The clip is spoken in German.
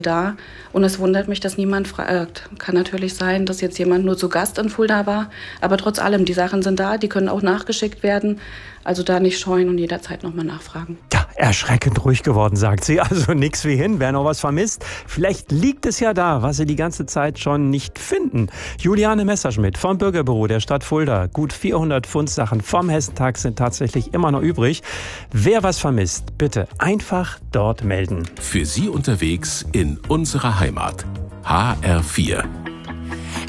da. Und es wundert mich, dass niemand fragt. Kann natürlich sein, dass jetzt jemand nur zu Gast in Fulda war. Aber trotz allem, die Sachen sind da, die können auch nachgeschickt werden. Also da nicht scheuen und jederzeit nochmal nachfragen. Ja, erschreckend ruhig geworden, sagt sie. Also nix wie hin, wer noch was vermisst. Vielleicht liegt es ja da, was Sie die ganze Zeit schon nicht finden. Juliane Messerschmidt vom Bürgerbüro der Stadt Fulda. Gut 400 Fundsachen vom Hessentag sind tatsächlich immer noch übrig. Wer was vermisst, bitte einfach dort melden. Für Sie unterwegs in unserer Heimat. HR4.